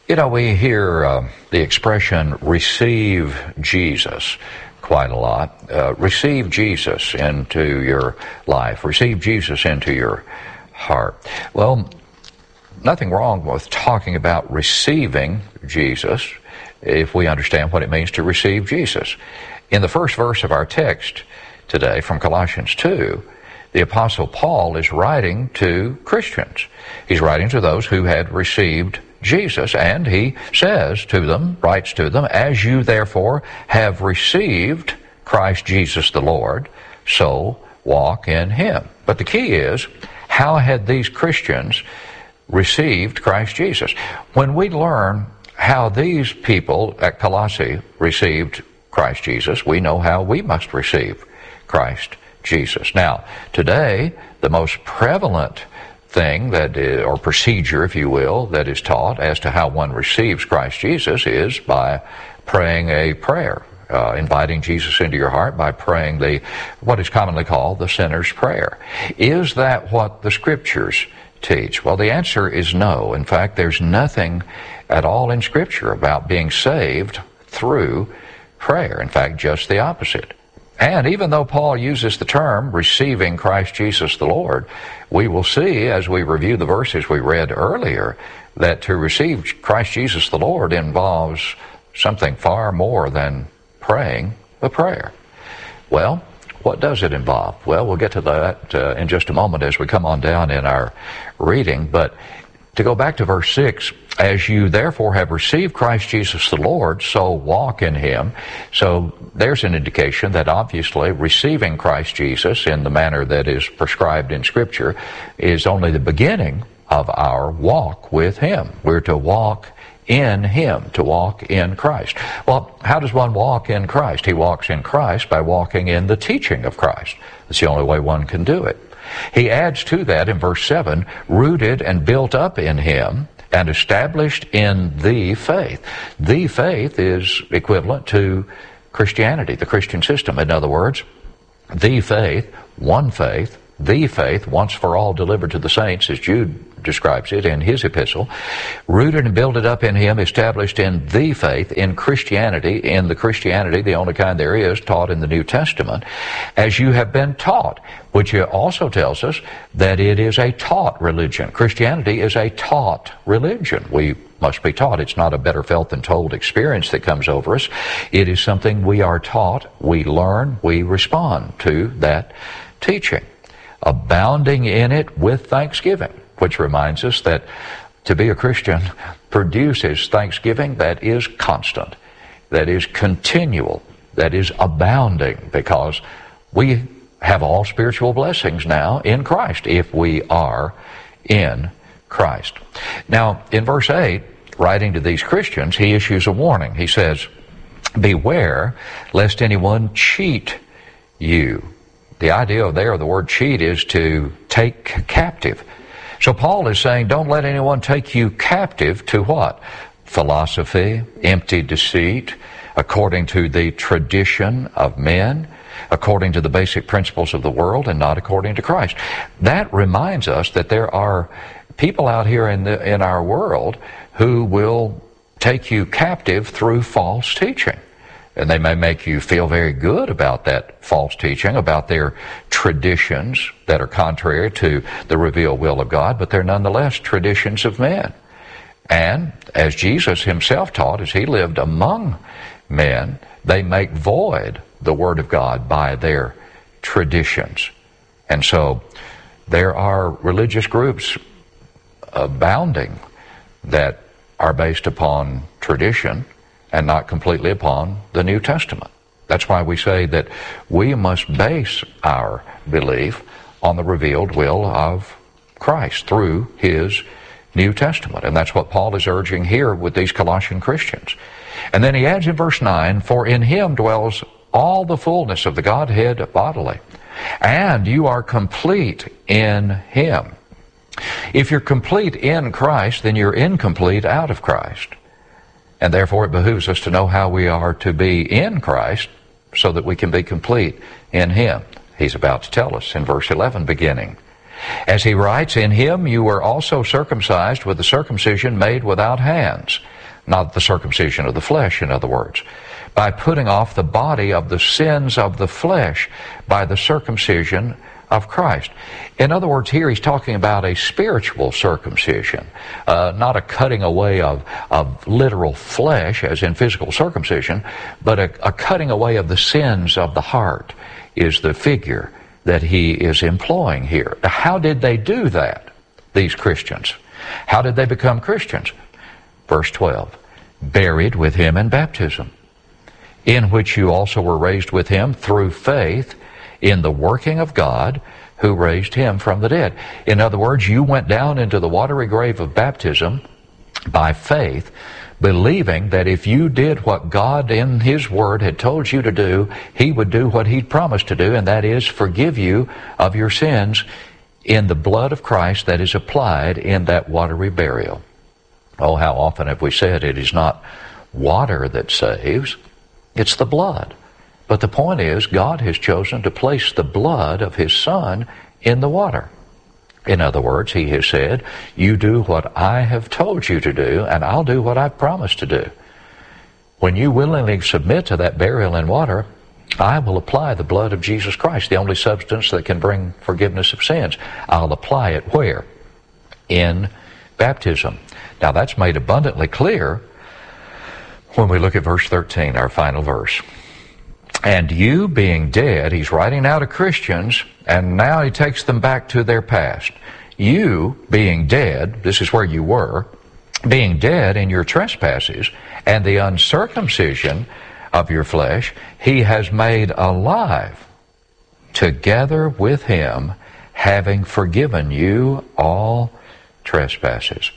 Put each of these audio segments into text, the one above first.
You know, we hear the expression receive Jesus quite a lot. Receive Jesus into your life. Receive Jesus into your heart. Well, nothing wrong with talking about receiving Jesus if we understand what it means to receive Jesus. In the first verse of our text today from Colossians 2, the Apostle Paul is writing to Christians. He's writing to those who had received Jesus, and he says to them, writes to them, as you therefore have received Christ Jesus the Lord, so walk in him. But the key is, how had these Christians received Christ Jesus? When we learn how these people at Colossae received Christ Jesus, we know how we must receive Christ Jesus. Now, today, the most prevalent thing that is, or procedure, if you will, that is taught as to how one receives Christ Jesus is by praying a prayer, inviting Jesus into your heart by praying what is commonly called the sinner's prayer. Is that what the Scriptures teach? Well, the answer is no. In fact, there's nothing at all in Scripture about being saved through prayer. In fact, just the opposite. And even though Paul uses the term receiving Christ Jesus the Lord, we will see as we review the verses we read earlier that to receive Christ Jesus the Lord involves something far more than praying a prayer. Well, what does it involve? Well, we'll get to that in just a moment as we come on down in our reading. But to go back to verse 6, as you therefore have received Christ Jesus the Lord, so walk in him. So there's an indication that obviously receiving Christ Jesus in the manner that is prescribed in Scripture is only the beginning of our walk with him. We're to walk in him, to walk in Christ. Well, how does one walk in Christ? He walks in Christ by walking in the teaching of Christ. That's the only way one can do it. He adds to that in verse 7, rooted and built up in him and established in the faith. The faith is equivalent to Christianity, the Christian system. In other words, the faith, the faith, once for all delivered to the saints, as Jude describes it in his epistle, rooted and built up in him, established in the faith, in Christianity, in the Christianity, the only kind there is, taught in the New Testament, as you have been taught, which also tells us that it is a taught religion. Christianity is a taught religion. We must be taught. It's not a better felt than told experience that comes over us. It is something we are taught, we learn, we respond to that teaching, abounding in it with thanksgiving, which reminds us that to be a Christian produces thanksgiving that is constant, that is continual, that is abounding, because we have all spiritual blessings now in Christ if we are in Christ. Now, in verse 8, writing to these Christians, he issues a warning. He says, beware lest anyone cheat you. The idea there of the word cheat is to take captive. So Paul is saying, don't let anyone take you captive to what? Philosophy, empty deceit, according to the tradition of men, according to the basic principles of the world, and not according to Christ. That reminds us that there are people out here in our world who will take you captive through false teaching. And they may make you feel very good about that false teaching, about their traditions that are contrary to the revealed will of God, but they're nonetheless traditions of men. And as Jesus himself taught, as he lived among men, they make void the Word of God by their traditions. And so there are religious groups abounding that are based upon tradition and not completely upon the New Testament. That's why we say that we must base our belief on the revealed will of Christ through his New Testament. And that's what Paul is urging here with these Colossian Christians. And then he adds in verse 9, for in him dwells all the fullness of the Godhead bodily, and you are complete in him. If you're complete in Christ, then you're incomplete out of Christ. And therefore it behooves us to know how we are to be in Christ so that we can be complete in him. He's about to tell us in verse 11 beginning. As he writes, in him you were also circumcised with the circumcision made without hands, not the circumcision of the flesh, in other words, by putting off the body of the sins of the flesh by the circumcision of Christ. In other words, here he's talking about a spiritual circumcision, not a cutting away of literal flesh, as in physical circumcision, but a cutting away of the sins of the heart is the figure that he is employing here. How did they do that, these Christians? How did they become Christians? Verse 12, buried with him in baptism, in which you also were raised with him through faith in the working of God who raised him from the dead. In other words, you went down into the watery grave of baptism by faith, believing that if you did what God in his word had told you to do, he would do what he'd promised to do, and that is forgive you of your sins in the blood of Christ that is applied in that watery burial. Oh, how often have we said it is not water that saves, it's the blood. But the point is, God has chosen to place the blood of his Son in the water. In other words, he has said, you do what I have told you to do, and I'll do what I've promised to do. When you willingly submit to that burial in water, I will apply the blood of Jesus Christ, the only substance that can bring forgiveness of sins. I'll apply it where? In baptism. Now that's made abundantly clear when we look at verse 13, our final verse. And you being dead, he's writing now to Christians, and now he takes them back to their past. You being dead, this is where you were, being dead in your trespasses and the uncircumcision of your flesh, he has made alive together with him, having forgiven you all trespasses.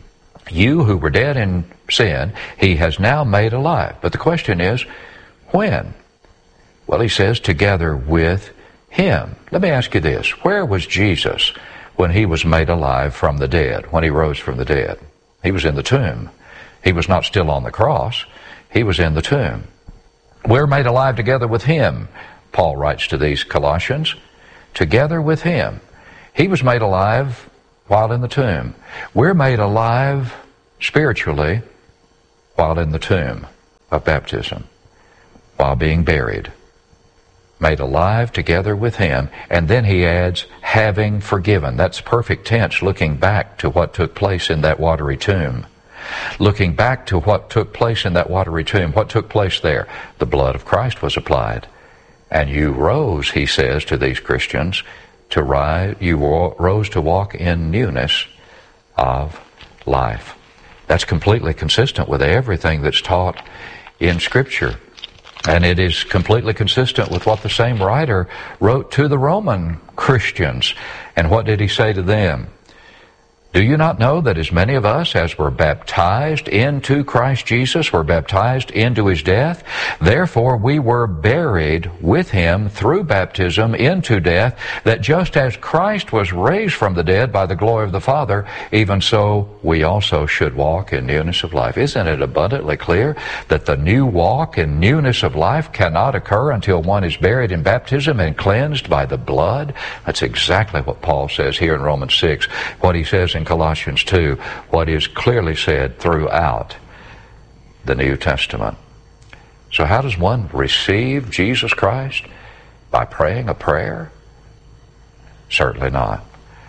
You who were dead in sin, he has now made alive. But the question is, when? Well, he says, together with him. Let me ask you this. Where was Jesus when he was made alive from the dead, when he rose from the dead? He was in the tomb. He was not still on the cross. He was in the tomb. We're made alive together with him, Paul writes to these Colossians. Together with him. He was made alive while in the tomb. We're made alive spiritually while in the tomb of baptism, while being buried. Made alive together with him, and then he adds, having forgiven. That's perfect tense, looking back to what took place in that watery tomb. Looking back to what took place in that watery tomb. What took place there? The blood of Christ was applied. And you rose, he says to these Christians, you rose to walk in newness of life. That's completely consistent with everything that's taught in Scripture. And it is completely consistent with what the same writer wrote to the Roman Christians. And what did he say to them? Do you not know that as many of us as were baptized into Christ Jesus were baptized into his death? Therefore we were buried with him through baptism into death, that just as Christ was raised from the dead by the glory of the Father, even so we also should walk in newness of life. Isn't it abundantly clear that the new walk in newness of life cannot occur until one is buried in baptism and cleansed by the blood? That's exactly what Paul says here in Romans 6, what he says in Colossians 2, what is clearly said throughout the New Testament. So how does one receive Jesus Christ? By praying a prayer? Certainly not.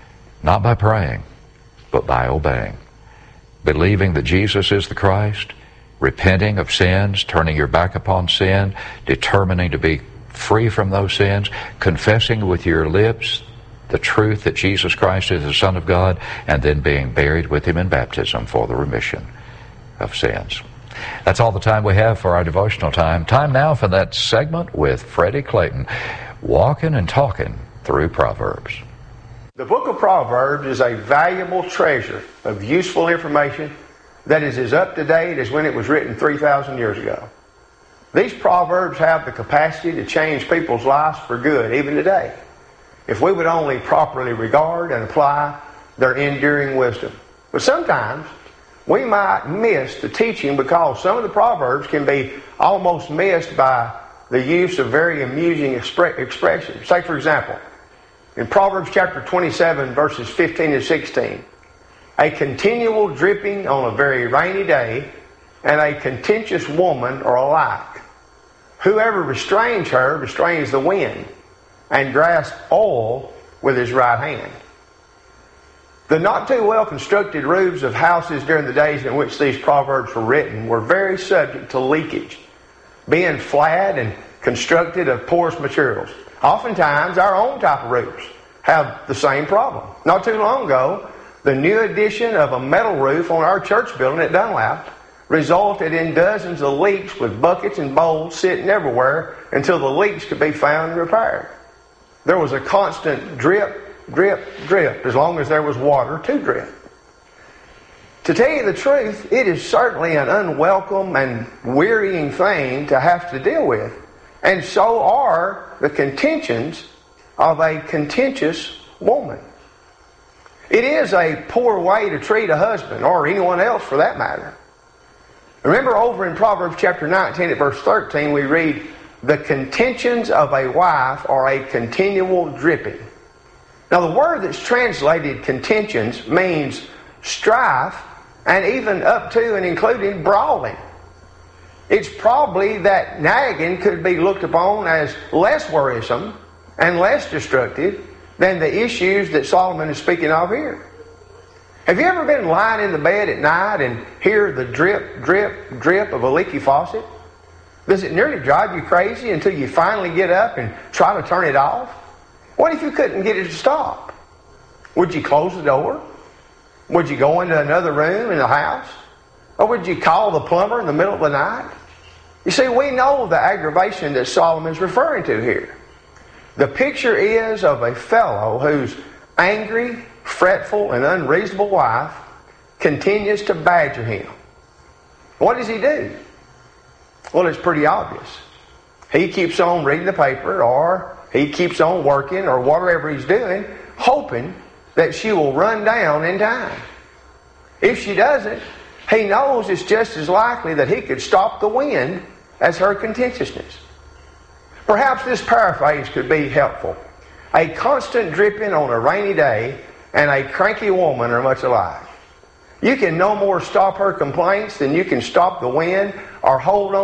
Not by praying, but by obeying. Believing that Jesus is the Christ, repenting of sins, turning your back upon sin, determining to be free from those sins, confessing with your lips the truth that Jesus Christ is the Son of God, and then being buried with him in baptism for the remission of sins. That's all the time we have for our devotional time. Time now for that segment with Freddie Clayton, walking and talking through Proverbs. The book of Proverbs is a valuable treasure of useful information that is as up to date as when it was written 3,000 years ago. These Proverbs have the capacity to change people's lives for good, even today, if we would only properly regard and apply their enduring wisdom. But sometimes we might miss the teaching because some of the Proverbs can be almost missed by the use of very amusing expressions. Say, for example, in Proverbs chapter 27, verses 15 and 16, a continual dripping on a very rainy day and a contentious woman are alike. Whoever restrains her restrains the wind, and grasps oil with his right hand. The not too well constructed roofs of houses during the days in which these proverbs were written were very subject to leakage, being flat and constructed of porous materials. Oftentimes, our own type of roofs have the same problem. Not too long ago, the new addition of a metal roof on our church building at Dunlap resulted in dozens of leaks with buckets and bowls sitting everywhere until the leaks could be found and repaired. There was a constant drip, drip, drip as long as there was water to drip. To tell you the truth, it is certainly an unwelcome and wearying thing to have to deal with. And so are the contentions of a contentious woman. It is a poor way to treat a husband, or anyone else for that matter. Remember over in Proverbs chapter 19 at verse 13 we read, "The contentions of a wife are a continual dripping." Now the word that's translated contentions means strife, and even up to and including brawling. It's probably that nagging could be looked upon as less worrisome and less destructive than the issues that Solomon is speaking of here. Have you ever been lying in the bed at night and hear the drip, drip, drip of a leaky faucet? Does it nearly drive you crazy until you finally get up and try to turn it off? What if you couldn't get it to stop? Would you close the door? Would you go into another room in the house? Or would you call the plumber in the middle of the night? You see, we know the aggravation that Solomon is referring to here. The picture is of a fellow whose angry, fretful, and unreasonable wife continues to badger him. What does he do? Well, it's pretty obvious. He keeps on reading the paper, or he keeps on working, or whatever he's doing, hoping that she will run down in time. If she doesn't, he knows it's just as likely that he could stop the wind as her contentiousness. Perhaps this paraphrase could be helpful. A constant dripping on a rainy day and a cranky woman are much alike. You can no more stop her complaints than you can stop the wind or hold on